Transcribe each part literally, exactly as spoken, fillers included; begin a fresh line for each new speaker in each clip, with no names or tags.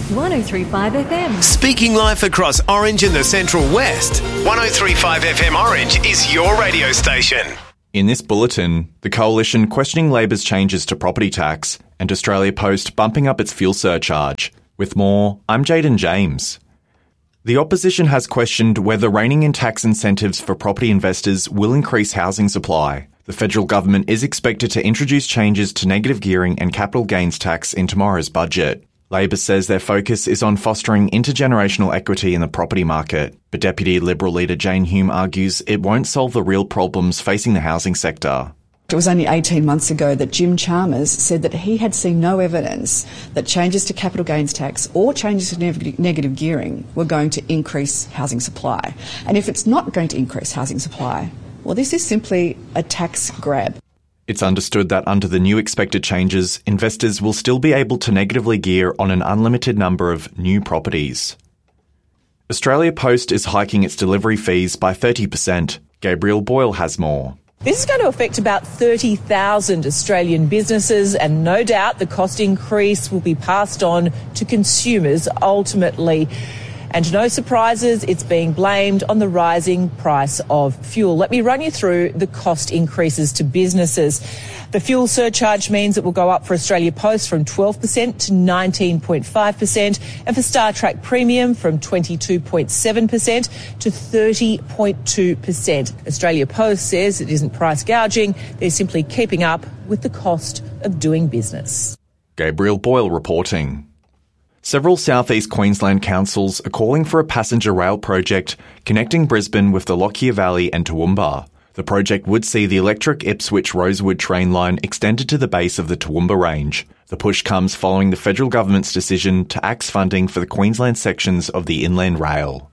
one oh three point five F M.
Speaking life across Orange and the Central West, one oh three point five F M Orange is your radio station.
In this bulletin, the Coalition questioning Labor's changes to property tax and Australia Post bumping up its fuel surcharge. With more, I'm Jaden James. The opposition has questioned whether reining in tax incentives for property investors will increase housing supply. The federal government is expected to introduce changes to negative gearing and capital gains tax in tomorrow's budget. Labor says their focus is on fostering intergenerational equity in the property market, but Deputy Liberal leader Jane Hume argues it won't solve the real problems facing the housing sector.
It was only eighteen months ago that Jim Chalmers said that he had seen no evidence that changes to capital gains tax or changes to neg- negative gearing were going to increase housing supply. And if it's not going to increase housing supply, well, this is simply a tax grab.
It's understood that under the new expected changes, investors will still be able to negatively gear on an unlimited number of new properties. Australia Post is hiking its delivery fees by thirty percent. Gabriel Boyle has more.
This is going to affect about thirty thousand Australian businesses, and no doubt the cost increase will be passed on to consumers ultimately. And no surprises, it's being blamed on the rising price of fuel. Let me run you through the cost increases to businesses. The fuel surcharge means it will go up for Australia Post from twelve percent to nineteen point five percent, and for Star Trek Premium from twenty-two point seven percent to thirty point two percent. Australia Post says it isn't price gouging, they're simply keeping up with the cost of doing business.
Gabriel Boyle reporting. Several southeast Queensland councils are calling for a passenger rail project connecting Brisbane with the Lockyer Valley and Toowoomba. The project would see the electric Ipswich-Rosewood train line extended to the base of the Toowoomba Range. The push comes following the federal government's decision to axe funding for the Queensland sections of the Inland Rail.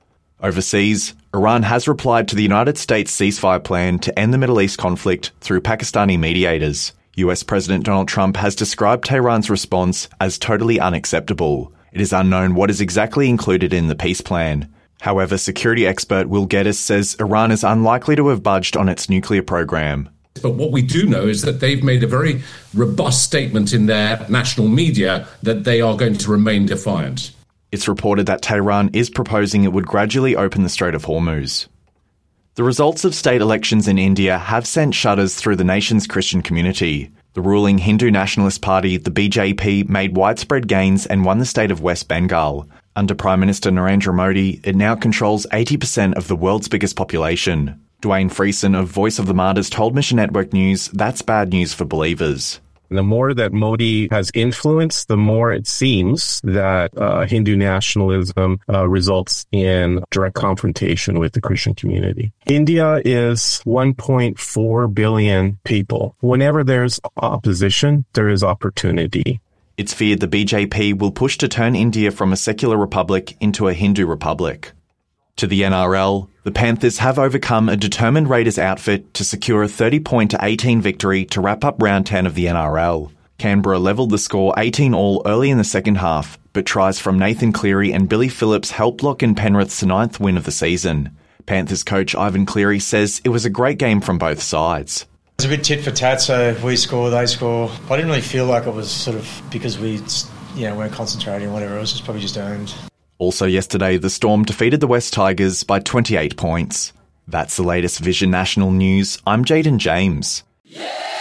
Overseas, Iran has replied to the United States ceasefire plan to end the Middle East conflict through Pakistani mediators. U S President Donald Trump has described Tehran's response as totally unacceptable. It is unknown what is exactly included in the peace plan. However, security expert Will Geddes says Iran is unlikely to have budged on its nuclear program.
But what we do know is that they've made a very robust statement in their national media that they are going to remain defiant.
It's reported that Tehran is proposing it would gradually open the Strait of Hormuz. The results of state elections in India have sent shudders through the nation's Christian community. The ruling Hindu Nationalist Party, the B J P, made widespread gains and won the state of West Bengal. Under Prime Minister Narendra Modi, it now controls eighty percent of the world's biggest population. Dwayne Freeson of Voice of the Martyrs told Mission Network News that's bad news for believers.
The more that Modi has influence, the more it seems that uh, Hindu nationalism uh, results in direct confrontation with the Christian community. India is one point four billion people. Whenever there's opposition, there is opportunity.
It's feared the B J P will push to turn India from a secular republic into a Hindu republic. To the N R L, the Panthers have overcome a determined Raiders outfit to secure a thirty point to eighteen victory to wrap up round ten of the N R L. Canberra levelled the score eighteen all early in the second half, but tries from Nathan Cleary and Billy Phillips helped lock in Penrith's ninth win of the season. Panthers coach Ivan Cleary says it was a great game from both sides.
It was a bit tit for tat, so we score, they score. I didn't really feel like it was sort of because we, you know, weren't concentrating or whatever. It was just probably just earned.
Also yesterday, the Storm defeated the West Tigers by twenty-eight points. That's the latest Vision National News. I'm Jaden James.